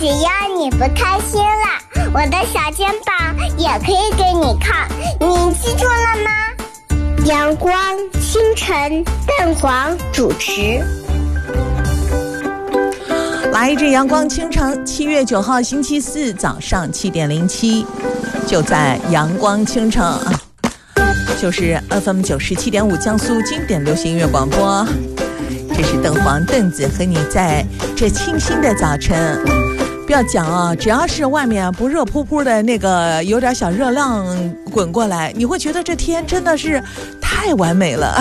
只要你不开心了，我的小肩膀也可以给你看，你记住了吗？阳光清晨，蛋黄主持。 来自阳光清晨，7月9号星期四早上7点07，就在阳光清晨啊，就是 FM 97.5江苏经典流行音乐广播。这是邓黄邓子和你在这清新的早晨。不要讲啊，只要是外面不热扑扑的那个有点小热浪滚过来，你会觉得这天真的是太完美了。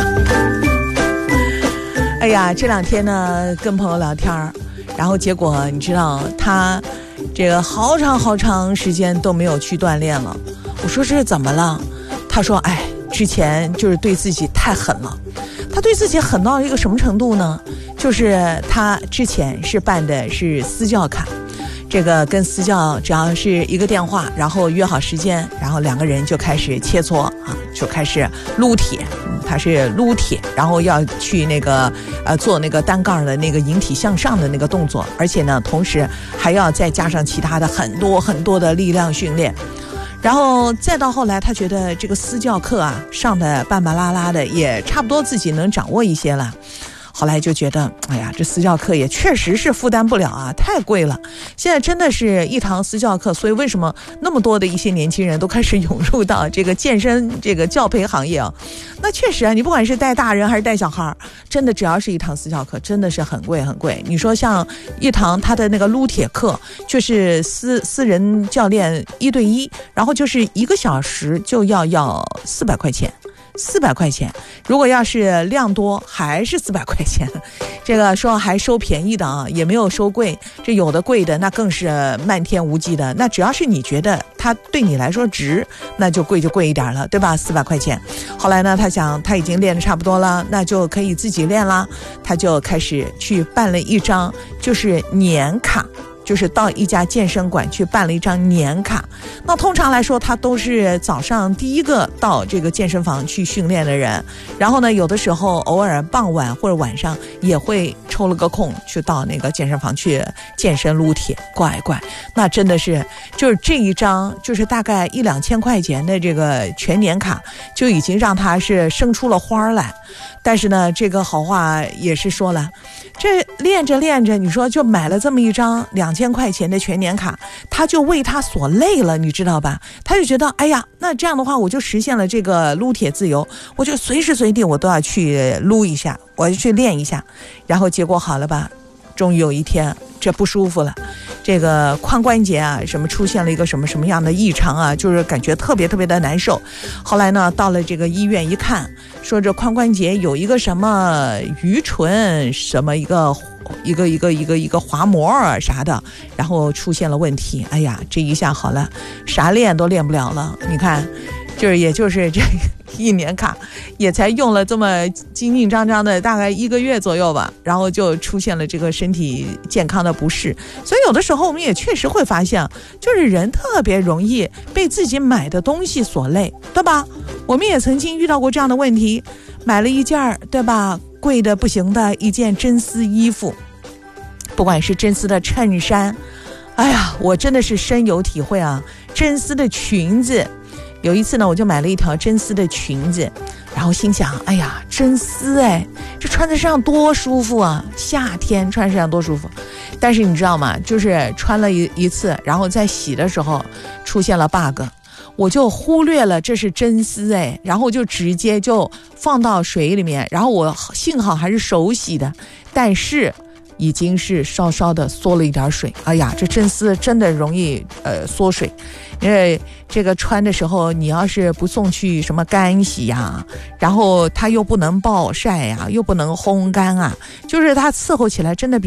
哎呀，这2天呢跟朋友聊天，然后结果你知道他这个好长时间都没有去锻炼了。我说这是怎么了？他说哎，之前就是对自己太狠了。他对自己狠到一个什么程度呢？就是他之前是办的是私教卡，这个跟私教只要是一个电话，然后约好时间，然后2个人就开始切磋啊，就开始撸铁。他是撸铁，然后要去那个做那个单杠的那个引体向上的那个动作，而且呢，同时还要再加上其他的很多的力量训练。然后再到后来，他觉得这个私教课啊上的半拉拉的，也差不多自己能掌握一些了。后来就觉得哎呀，这私教课也确实是负担不了啊，太贵了。现在真的是一堂私教课，所以为什么那么多的一些年轻人都开始涌入到这个健身这个教培行业啊？那确实啊，你不管是带大人还是带小孩，真的只要是一堂私教课真的是很贵。你说像一堂他的那个撸铁课，就是私人教练1对1，然后就是1个小时就要400块钱。400块钱，如果要是量多还是400块钱，这个说还收便宜的啊，也没有收贵，这有的贵的那更是漫天无际的，那只要是你觉得它对你来说值，那就贵一点了，对吧？400块钱。后来呢，他想他已经练得差不多了，那就可以自己练啦，他就开始去办了一张就是年卡。就是到一家健身馆去办了一张年卡。那通常来说他都是早上第一个到这个健身房去训练的人，然后呢有的时候偶尔傍晚或者晚上也会抽了个空去到那个健身房去健身撸铁。乖，那真的是就是这一张就是大概1-2千块钱的这个全年卡就已经让他是生出了花来。但是呢这个好话也是说了，这练着你说就买了这么一张2000块钱的全年卡，他就为他所累了，你知道吧？他就觉得哎呀，那这样的话我就实现了这个撸铁自由，我就随时随地我都要去撸一下，我要去练一下。然后结果好了吧，终于有一天这不舒服了，这个髋关节啊什么出现了一个什么样的异常啊，就是感觉特别的难受。后来呢到了这个医院一看，说这髋关节有一个什么盂唇什么一个滑膜啊啥的，然后出现了问题。哎呀，这一下好了，啥练都练不了了。你看也就是这1年卡也才用了这么紧张的大概1个月左右吧，然后就出现了这个身体健康的不适。所以有的时候我们也确实会发现，就是人特别容易被自己买的东西所累，对吧？我们也曾经遇到过这样的问题，买了一件对吧贵的不行的一件真丝衣服，不管是真丝的衬衫，哎呀我真的是深有体会啊。真丝的裙子，有一次呢我就买了一条真丝的裙子，然后心想哎呀真丝这穿在身上多舒服啊，夏天穿身上多舒服。但是你知道吗，就是穿了一次，然后在洗的时候出现了 bug， 我就忽略了这是真丝然后就直接就放到水里面，然后我幸好还是手洗的，但是已经是稍稍的缩了一点水。哎呀，这真丝真的容易缩水，因为这个穿的时候你要是不送去什么干洗呀，然后它又不能暴晒呀，又不能烘干啊，就是它伺候起来真的比